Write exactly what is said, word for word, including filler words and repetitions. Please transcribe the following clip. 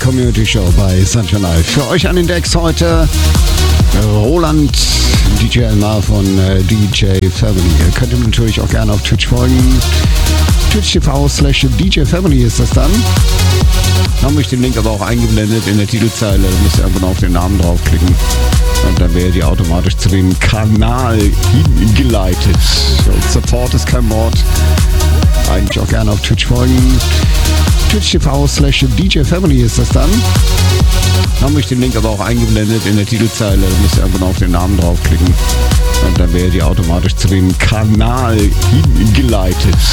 Community Show bei Sunshine Live. Für euch an den Decks heute Roland, D J Elmar von äh, D J Family. Ihr könnt ihm natürlich auch gerne auf Twitch folgen. Twitch T V slash D J Family ist das dann. Dann habe ich den Link aber auch eingeblendet in der Titelzeile. Da müsst ihr einfach auf den Namen draufklicken. Und dann werdet ihr automatisch zu dem Kanal hingeleitet. So, Support ist kein Wort. Eigentlich auch gerne auf Twitch folgen. Twitch T V slash D J Family ist das dann. Dann habe ich den Link aber auch eingeblendet in der Titelzeile. Da müsst ihr einfach nur auf den Namen draufklicken. Und dann werdet ihr automatisch zu dem Kanal hingeleitet.